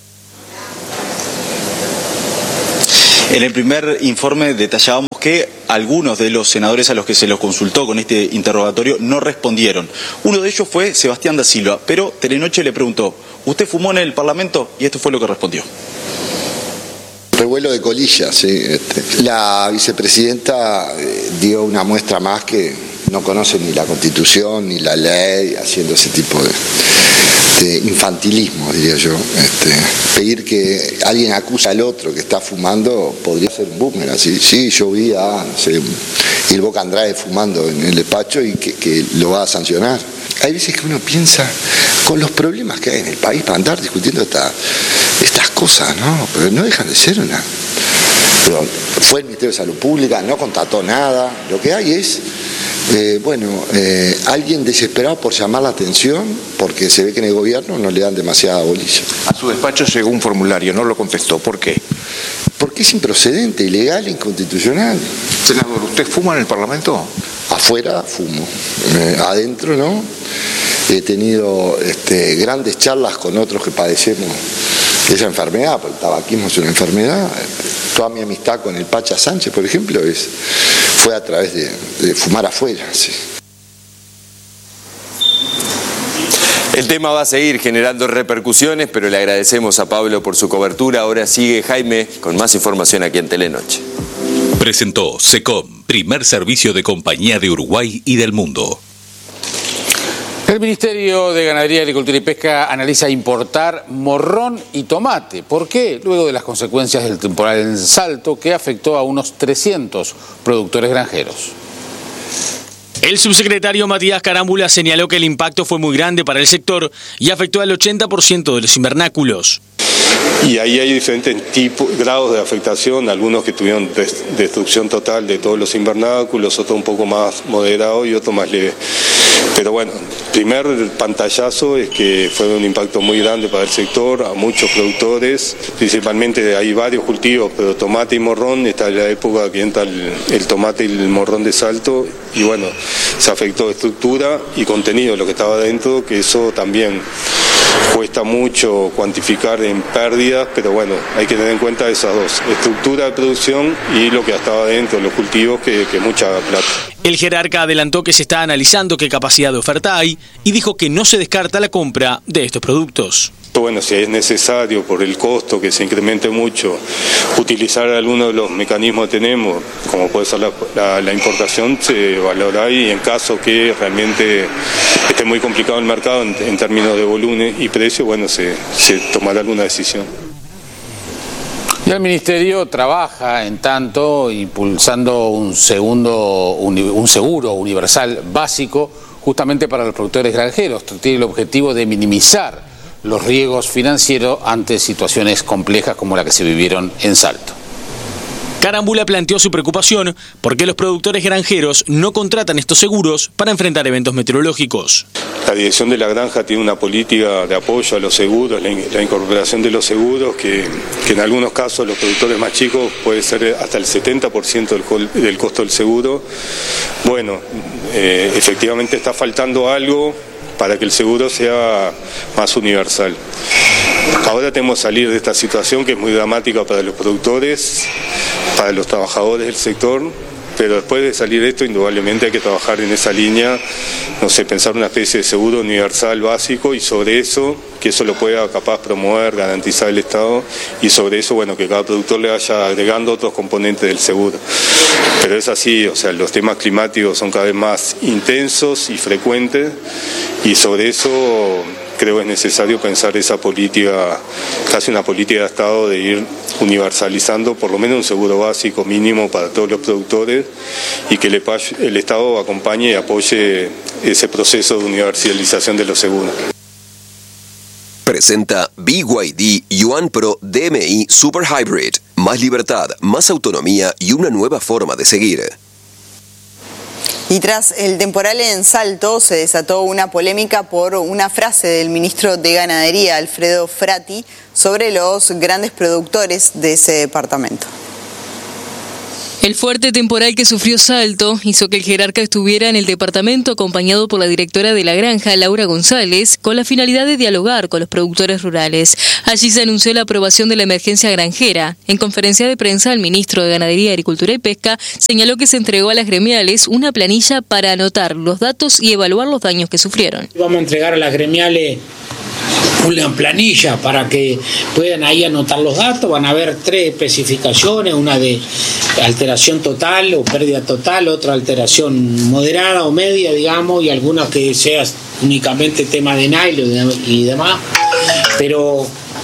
En el primer informe detallábamos que algunos de los senadores a los que se los consultó con este interrogatorio no respondieron. Uno de ellos fue Sebastián da Silva, pero Telenoche le preguntó: ¿usted fumó en el Parlamento? Y esto fue lo que respondió. Revuelo de colillas, sí. La vicepresidenta dio una muestra más que no conoce ni la Constitución ni la ley, haciendo ese tipo de infantilismo, diría yo. Pedir que alguien acuse al otro que está fumando podría ser un boomerang, así. Sí, yo vi a, no sé, el Boca Andrade fumando en el despacho y que lo va a sancionar. Hay veces que uno piensa con los problemas que hay en el país para andar discutiendo estas cosas, ¿no? Pero no dejan de ser una... Pero fue el Ministerio de Salud Pública, no contrató nada. Lo que hay es, alguien desesperado por llamar la atención porque se ve que en el gobierno no le dan demasiada bolilla. A su despacho llegó un formulario, no lo contestó. ¿Por qué? Porque es improcedente, ilegal, inconstitucional. Senador, ¿usted fuma en el Parlamento? Afuera fumo, adentro no. He tenido grandes charlas con otros que padecemos esa enfermedad, porque el tabaquismo es una enfermedad. Toda mi amistad con el Pacha Sánchez, por ejemplo, fue a través de fumar afuera. Sí. El tema va a seguir generando repercusiones, pero le agradecemos a Pablo por su cobertura. Ahora sigue Jaime con más información aquí en Telenoche. Presentó SECOM, primer servicio de compañía de Uruguay y del mundo. El Ministerio de Ganadería, Agricultura y Pesca analiza importar morrón y tomate. ¿Por qué? Luego de las consecuencias del temporal en Salto, que afectó a unos 300 productores granjeros. El subsecretario Matías Carámbula señaló que el impacto fue muy grande para el sector y afectó al 80% de los invernáculos. Y ahí hay diferentes grados de afectación, algunos que tuvieron destrucción total de todos los invernáculos, otros un poco más moderado y otros más leve. Pero bueno, primer pantallazo es que fue un impacto muy grande para el sector, a muchos productores, principalmente hay varios cultivos, pero tomate y morrón, está en la época que entra el tomate y el morrón de Salto, y bueno, se afectó estructura y contenido, lo que estaba dentro, que eso también cuesta mucho cuantificar en pérdidas, pero bueno, hay que tener en cuenta esas dos, estructura de producción y lo que estaba dentro, los cultivos, que mucha plata. El jerarca adelantó que se está analizando qué capacidad de oferta hay y dijo que no se descarta la compra de estos productos. Bueno, si es necesario por el costo que se incremente mucho, utilizar algunos de los mecanismos que tenemos, como puede ser la importación, se valorará, y en caso que realmente esté muy complicado el mercado en términos de volumen y precio, bueno, se tomará alguna decisión. Y el Ministerio trabaja, en tanto, impulsando un seguro universal básico justamente para los productores granjeros. Tiene el objetivo de minimizar los riesgos financieros ante situaciones complejas como la que se vivieron en Salto. Carámbula planteó su preocupación porque los productores granjeros no contratan estos seguros para enfrentar eventos meteorológicos. La dirección de la granja tiene una política de apoyo a los seguros, la incorporación de los seguros, que en algunos casos los productores más chicos puede ser hasta el 70% del costo del seguro. Bueno, efectivamente está faltando algo para que el seguro sea más universal. Ahora tenemos que salir de esta situación que es muy dramática para los productores, para los trabajadores del sector, Pero después de salir esto, indudablemente hay que trabajar en esa línea, no sé, pensar una especie de seguro universal básico y sobre eso, que eso lo pueda capaz promover, garantizar el Estado y sobre eso, bueno, que cada productor le vaya agregando otros componentes del seguro. Pero es así, o sea, los temas climáticos son cada vez más intensos y frecuentes y sobre eso creo que es necesario pensar esa política, casi una política de Estado de ir universalizando por lo menos un seguro básico mínimo para todos los productores y que el Estado acompañe y apoye ese proceso de universalización de los seguros. Presenta BYD Yuan Pro DMI Super Hybrid. Más libertad, más autonomía y una nueva forma de seguir. Y tras el temporal en Salto se desató una polémica por una frase del ministro de Ganadería, Alfredo Frati, sobre los grandes productores de ese departamento. El fuerte temporal que sufrió Salto hizo que el jerarca estuviera en el departamento acompañado por la directora de la granja, Laura González, con la finalidad de dialogar con los productores rurales. Allí se anunció la aprobación de la emergencia granjera. En conferencia de prensa, el ministro de Ganadería, Agricultura y Pesca señaló que se entregó a las gremiales una planilla para anotar los datos y evaluar los daños que sufrieron. Vamos a entregar a las gremiales una planilla para que puedan ahí anotar los datos. Van a haber 3 especificaciones, una de alteración total o pérdida total, otra alteración moderada o media, digamos, y algunas que sea únicamente tema de nylon y demás. Pero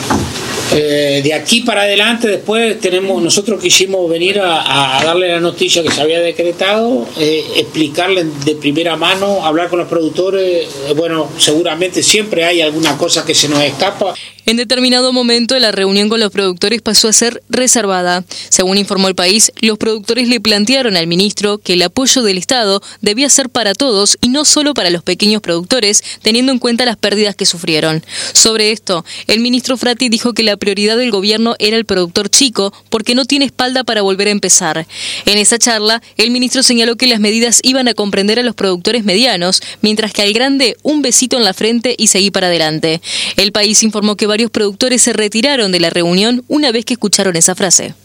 de aquí para adelante después nosotros quisimos venir a darle la noticia que se había decretado, explicarle de primera mano, hablar con los productores. Bueno, seguramente siempre hay alguna cosa que se nos escapa. En determinado momento, la reunión con los productores pasó a ser reservada. Según informó El País, los productores le plantearon al ministro que el apoyo del Estado debía ser para todos y no solo para los pequeños productores, teniendo en cuenta las pérdidas que sufrieron. Sobre esto, el ministro Frati dijo que la prioridad del gobierno era el productor chico porque no tiene espalda para volver a empezar. En esa charla, el ministro señaló que las medidas iban a comprender a los productores medianos, mientras que al grande un besito en la frente y seguir para adelante. El País informó que varios productores se retiraron de la reunión una vez que escucharon esa frase.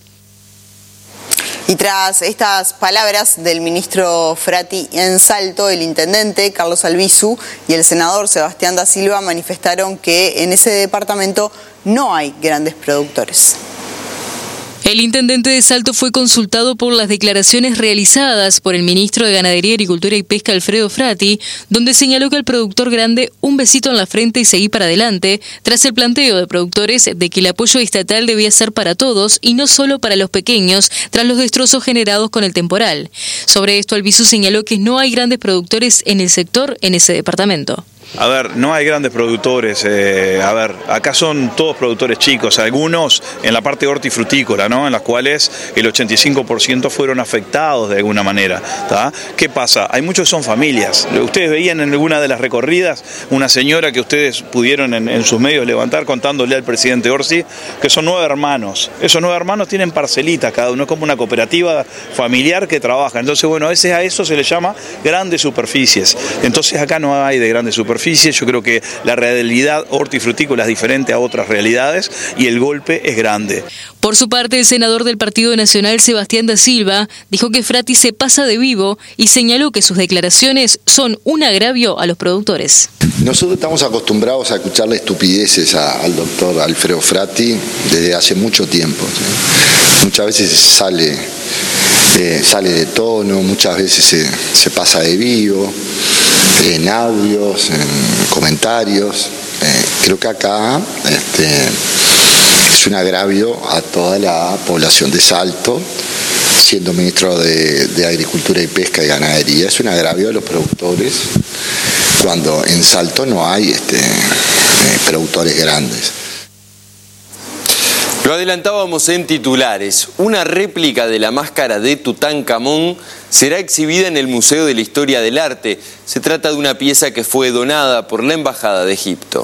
Y tras estas palabras del ministro Frati en Salto, el intendente Carlos Albizu y el senador Sebastián da Silva manifestaron que en ese departamento no hay grandes productores. El intendente de Salto fue consultado por las declaraciones realizadas por el ministro de Ganadería, Agricultura y Pesca, Alfredo Frati, donde señaló que al productor grande un besito en la frente y seguir para adelante, tras el planteo de productores de que el apoyo estatal debía ser para todos y no solo para los pequeños, tras los destrozos generados con el temporal. Sobre esto, Albizu señaló que no hay grandes productores en el sector en ese departamento. A ver, no hay grandes productores, acá son todos productores chicos, algunos en la parte hortifrutícola, ¿no? En las cuales el 85% fueron afectados de alguna manera, ¿tá? ¿Qué pasa? Hay muchos que son familias. Ustedes veían en alguna de las recorridas una señora que ustedes pudieron en sus medios levantar contándole al presidente Orsi que son 9 hermanos. Esos 9 hermanos tienen parcelitas cada uno, es como una cooperativa familiar que trabaja. Entonces, bueno, a veces a eso se le llama grandes superficies. Entonces acá no hay de grandes superficies. Yo creo que la realidad hortifrutícola es diferente a otras realidades y el golpe es grande. Por su parte, el senador del Partido Nacional, Sebastián da Silva, dijo que Frati se pasa de vivo y señaló que sus declaraciones son un agravio a los productores. Nosotros estamos acostumbrados a escucharle estupideces al doctor Alfredo Frati desde hace mucho tiempo, ¿sí? Muchas veces sale de tono, muchas veces se pasa de vivo, en audios, en comentarios. Creo que acá es un agravio a toda la población de Salto, siendo ministro de Agricultura y Pesca y Ganadería. Es un agravio a los productores cuando en Salto no hay productores grandes. Lo adelantábamos en titulares. Una réplica de la máscara de Tutankamón será exhibida en el Museo de la Historia del Arte. Se trata de una pieza que fue donada por la Embajada de Egipto.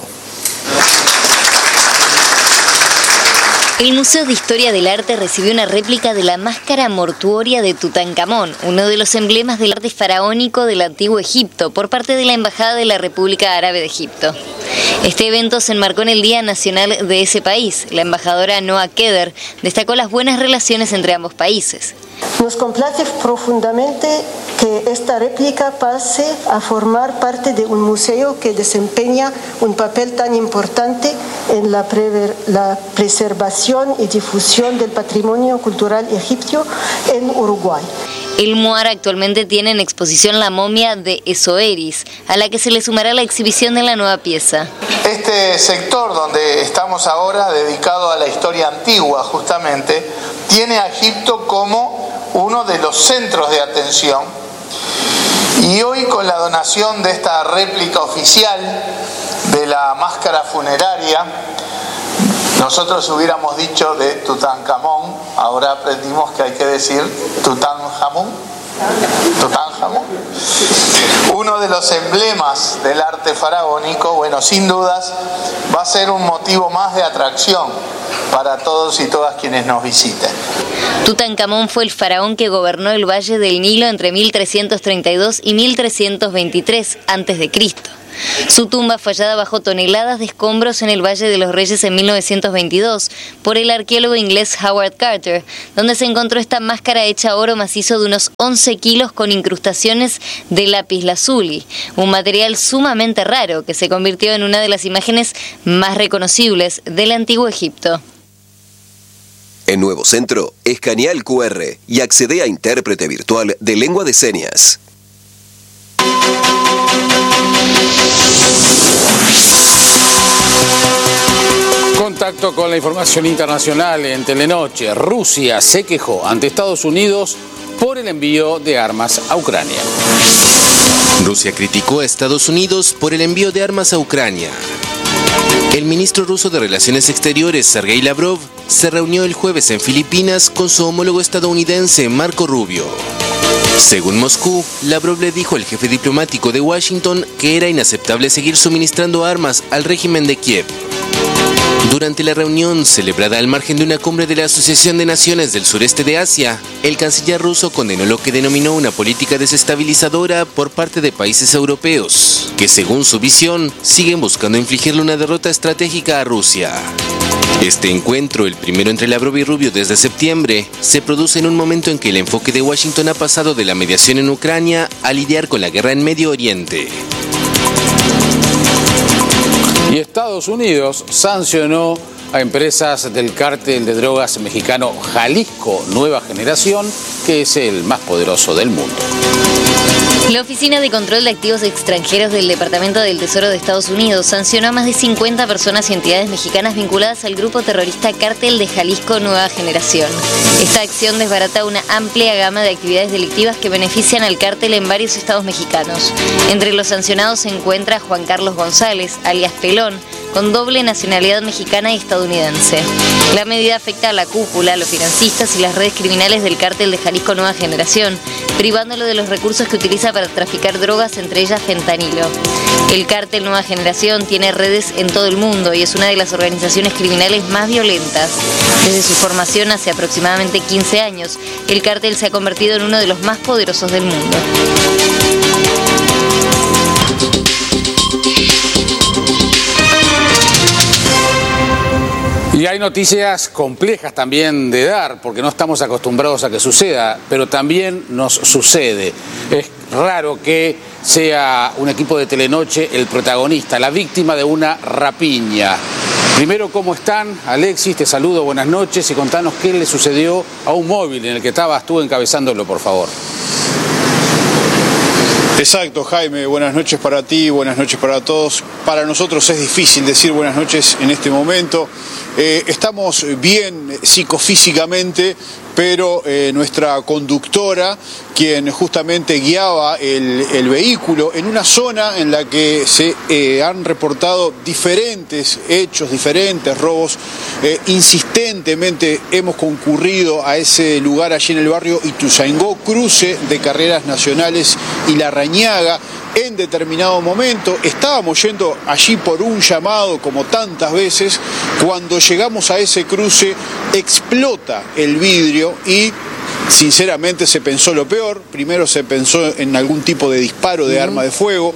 El Museo de Historia del Arte recibió una réplica de la máscara mortuoria de Tutankamón, uno de los emblemas del arte faraónico del antiguo Egipto, por parte de la Embajada de la República Árabe de Egipto. Este evento se enmarcó en el Día Nacional de ese país. La embajadora Noa Keder destacó las buenas relaciones entre ambos países. Nos complace profundamente que esta réplica pase a formar parte de un museo que desempeña un papel tan importante en la preservación y difusión del patrimonio cultural egipcio en Uruguay. El MUAR actualmente tiene en exposición la momia de Esoeris, a la que se le sumará la exhibición de la nueva pieza. Este sector donde estamos ahora, dedicado a la historia antigua justamente, tiene a Egipto como uno de los centros de atención. Y hoy, con la donación de esta réplica oficial de la máscara funeraria, nosotros hubiéramos dicho de Tutankamón, ahora aprendimos que hay que decir Tutankamón, uno de los emblemas del arte faraónico. Bueno, sin dudas va a ser un motivo más de atracción para todos y todas quienes nos visiten. Tutankamón fue el faraón que gobernó el Valle del Nilo entre 1332 y 1323 a.C. Su tumba fue hallada bajo toneladas de escombros en el Valle de los Reyes en 1922 por el arqueólogo inglés Howard Carter, donde se encontró esta máscara hecha oro macizo de unos 11 kilos con incrustaciones de lapislázuli, un material sumamente raro que se convirtió en una de las imágenes más reconocibles del antiguo Egipto. En Nuevo Centro, escanea el QR y accede a intérprete virtual de lengua de señas. Contacto con la información internacional en Telenoche. Rusia se quejó ante Estados Unidos por el envío de armas a Ucrania. Rusia criticó a Estados Unidos por el envío de armas a Ucrania. El ministro ruso de Relaciones Exteriores, Sergei Lavrov, se reunió el jueves en Filipinas con su homólogo estadounidense, Marco Rubio. Según Moscú, Lavrov le dijo al jefe diplomático de Washington que era inaceptable seguir suministrando armas al régimen de Kiev. Durante la reunión, celebrada al margen de una cumbre de la Asociación de Naciones del Sureste de Asia, el canciller ruso condenó lo que denominó una política desestabilizadora por parte de países europeos, que según su visión, siguen buscando infligirle una derrota estratégica a Rusia. Este encuentro, el primero entre Lavrov y Rubio desde septiembre, se produce en un momento en que el enfoque de Washington ha pasado de la mediación en Ucrania a lidiar con la guerra en Medio Oriente. Y Estados Unidos sancionó a empresas del cártel de drogas mexicano Jalisco Nueva Generación, que es el más poderoso del mundo. La Oficina de Control de Activos Extranjeros del Departamento del Tesoro de Estados Unidos sancionó a más de 50 personas y entidades mexicanas vinculadas al grupo terrorista Cártel de Jalisco Nueva Generación. Esta acción desbarata una amplia gama de actividades delictivas que benefician al cártel en varios estados mexicanos. Entre los sancionados se encuentra Juan Carlos González, alias Pelón, con doble nacionalidad mexicana y estadounidense. La medida afecta a la cúpula, a los financistas y las redes criminales del Cártel de Jalisco Nueva Generación, privándolo de los recursos que utiliza para traficar drogas, entre ellas fentanilo. El Cártel Nueva Generación tiene redes en todo el mundo y es una de las organizaciones criminales más violentas. Desde su formación hace aproximadamente 15 años, el cártel se ha convertido en uno de los más poderosos del mundo. Y hay noticias complejas también de dar, porque no estamos acostumbrados a que suceda, pero también nos sucede. Es raro que sea un equipo de Telenoche el protagonista, la víctima de una rapiña. Primero, ¿cómo están? Alexis, te saludo, buenas noches, y contanos qué le sucedió a un móvil en el que estabas tú encabezándolo, por favor. Exacto, Jaime, buenas noches para ti, buenas noches para todos. Para nosotros es difícil decir buenas noches en este momento. Estamos bien psicofísicamente, pero nuestra conductora, quien justamente guiaba el vehículo en una zona en la que se han reportado diferentes hechos, diferentes robos, insistentemente hemos concurrido a ese lugar allí en el barrio Ituzaingó, cruce de Carreras Nacionales y La Rañaga. En determinado momento estábamos yendo allí por un llamado, como tantas veces. Cuando llegamos a ese cruce explota el vidrio y sinceramente se pensó lo peor. Primero se pensó en algún tipo de disparo de arma de fuego,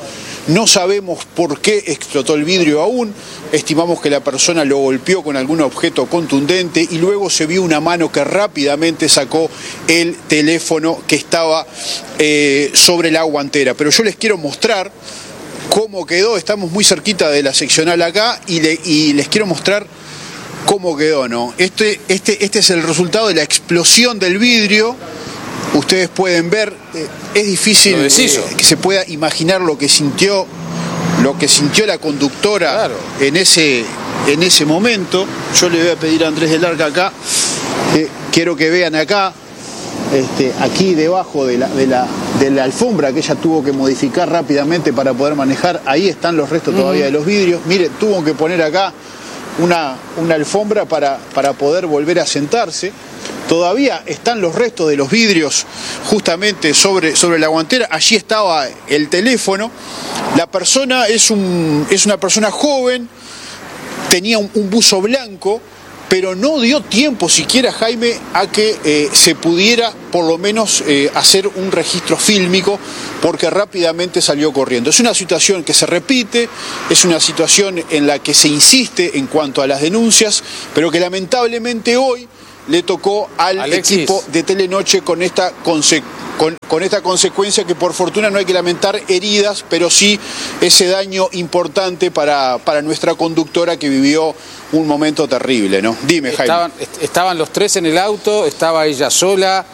No sabemos por qué explotó el vidrio aún, estimamos que la persona lo golpeó con algún objeto contundente y luego se vio una mano que rápidamente sacó el teléfono que estaba sobre la guantera. Pero yo les quiero mostrar cómo quedó, estamos muy cerquita de la seccional acá y les quiero mostrar cómo quedó, ¿no? Este es el resultado de la explosión del vidrio. Ustedes pueden ver, es difícil que se pueda imaginar lo que sintió la conductora, claro, en ese momento. Yo le voy a pedir a Andrés del Arca acá, quiero que vean acá, aquí debajo de la alfombra que ella tuvo que modificar rápidamente para poder manejar, ahí están los restos todavía de los vidrios. Mire, tuvo que poner acá una alfombra para poder volver a sentarse. Todavía están los restos de los vidrios justamente sobre la guantera. Allí estaba el teléfono. La persona es una persona joven, tenía un buzo blanco, pero no dio tiempo siquiera, Jaime, a que se pudiera por lo menos hacer un registro fílmico, porque rápidamente salió corriendo. Es una situación que se repite, es una situación en la que se insiste en cuanto a las denuncias, pero que lamentablemente hoy le tocó al equipo de Telenoche con esta consecuencia, que por fortuna no hay que lamentar heridas, pero sí ese daño importante para nuestra conductora, que vivió un momento terrible, ¿no? Dime, Jaime. Estaban los tres en el auto, estaba ella sola.